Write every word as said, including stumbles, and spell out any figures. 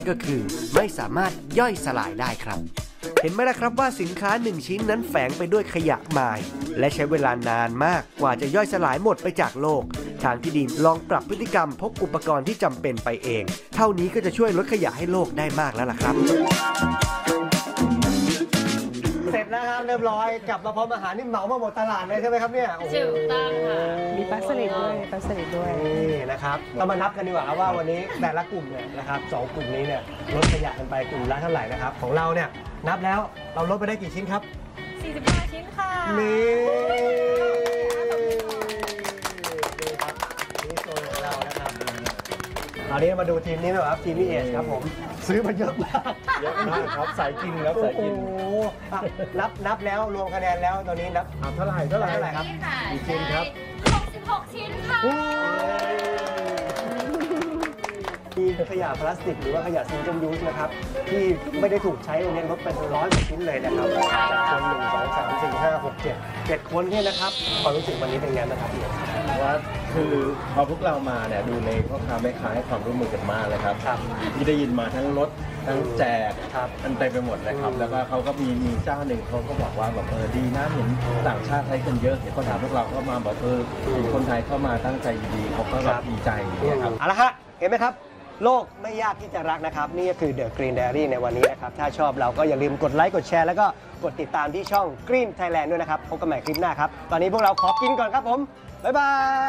ก็คือไม่สามารถย่อยสลายได้ครับเห็นไหมล่ะครับว่าสินค้าหนึ่งชิ้นนั้นแฝงไปด้วยขยะมายและใช้เวลานานมากกว่าจะย่อยสลายหมดไปจากโลกทางที่ดีลองปรับพฤติกรรมพกอุปกรณ์ที่จำเป็นไปเองเท่านี้ก็จะช่วยลดขยะให้โลกได้มากแล้วล่ะครับเสร็จแล้วครับเรียบร้อยกลับมาพร้อมอาหารนี่เหมามาหมดตลาดเลยใช่ไหมครับเนี่ยถูกต้องค่ะมีปลาสลิดด้วยปลาสลิดด้วยนี่นะครับเรามานับกันดีกว่าครับว่าวันนี้แต่ละกลุ่มเนี่ยนะครับสองกลุ่มนี้เนี่ยลดขยะกันไปกลุ่มละเท่าไหร่นะครับของเราเนี่ยนับแล้วเราลดไปได้กี่ชิ้นครับสี่สิบห้าชิ้นค่ะนี่นี่ครับนี่โซนของเรานะครับตอนนี้มาดูทีมนี้หน่อยครับทีมพี่เอสครับผมซื้อมาเยอะมากเยอะมากครับสายกินครับสายกินโอ้โหนับนับแล้วรวมคะแนนแล้วตอนนี้นับเท่าไหร่เท่าไหร่เท่าไหร่ครับกี่ชิ้นครับหกสิบหกชิ้นค่ะมีขยะพลาสติกหรือว่าขยะซิงเกิลยูสนะครับที่ไม่ได้ถูกใช้วันนี้ลดเป็นร้อยกว่าชิ้นเลยนะครับจากคนหนึ่งสองสามสี่ห้าหกเจ็ดเจ็ดคนเนี่ยนะครับความรู้สึกวันนี้เป็นไงบ้างครับพี่ว่าคือพอพวกเรามาเนี่ยดูในพ่อค้าแม่ค้าให้ความร่วมมือกันมากเลยครับครับที่ได้ยินมาทั้งรถทั้งแจกครับมันเต็มไปหมดเลยครับแล้วก็เขาก็มีมีเจ้าหนึ่งเขาก็บอกว่าแบบเออดีนะเห็นต่างชาติใช้กันเยอะเห็นคนไทยพวกเราก็มาบอกเออเห็นคนไทยเข้ามาตั้งใจดีเขาก็แบบดีใจเนี่ยครับเอาละฮะเห็นไหมครับโลกไม่ยากที่จะรักนะครับนี่ก็คือ The Green Diary ในวันนี้นะครับถ้าชอบเราก็อย่าลืมกดไลค์กดแชร์แล้วก็กดติดตามที่ช่อง Green Thailand ด้วยนะครับพบกันใหม่คลิปหน้าครับตอนนี้พวกเราขอกินก่อนครับผมบ๊ายบาย